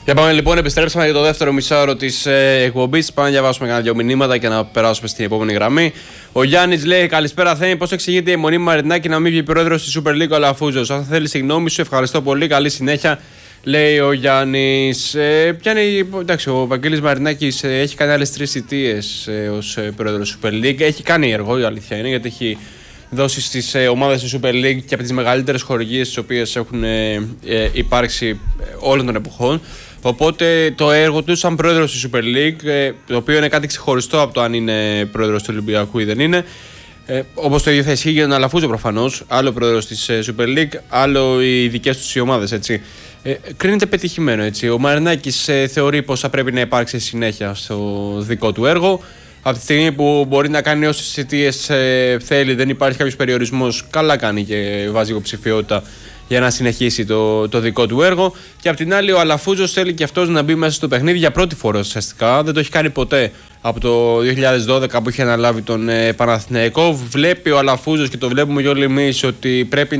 Για πάμε λοιπόν, επιστρέψαμε για το δεύτερο μισάωρο της εκπομπής. Πάμε να διαβάσουμε κανένα δύο μηνύματα και να περάσουμε στην επόμενη γραμμή. Ο Γιάννης λέει: Καλησπέρα, Θέμη. Πώς εξηγείται η αιμονή Μαρινάκη να μην βγει πρόεδρος της Super League ο Αλαφούζος? Αν θέλει τη γνώμη σου, ευχαριστώ πολύ. Καλή συνέχεια, λέει ο Γιάννης. Εντάξει, ο Βαγγέλης Μαρινάκης έχει κάνει άλλες 3 θητείες ως πρόεδρος της Super League. Έχει κάνει έργο, η αλήθεια είναι, γιατί έχει δώσει στις ομάδες της Super League και από τις μεγαλύτερες χορηγίες τις οποίες έχουν υπάρξει όλων των εποχών. Οπότε το έργο του σαν πρόεδρος της Super League, το οποίο είναι κάτι ξεχωριστό από το αν είναι πρόεδρος του Ολυμπιακού ή δεν είναι, όπως το ίδιο θα ισχύει για τον Αλαφούζο προφανώς, άλλο πρόεδρος της Super League, άλλο οι δικές τους οι ομάδες, έτσι. Κρίνεται πετυχημένο, έτσι. Ο Μαρινάκης θεωρεί πως θα πρέπει να υπάρξει συνέχεια στο δικό του έργο. Από τη στιγμή που μπορεί να κάνει όσες θητείες θέλει, δεν υπάρχει κάποιος περιορισμός, καλά κάνει και βάζει υποψηφιότητα για να συνεχίσει το δικό του έργο. Και απ' την άλλη, ο Αλαφούζος θέλει και αυτός να μπει μέσα στο παιχνίδι για πρώτη φορά ουσιαστικά. Δεν το έχει κάνει ποτέ από το 2012 που είχε αναλάβει τον Παναθηναϊκό. Βλέπει ο Αλαφούζος και το βλέπουμε και όλοι εμείς ότι πρέπει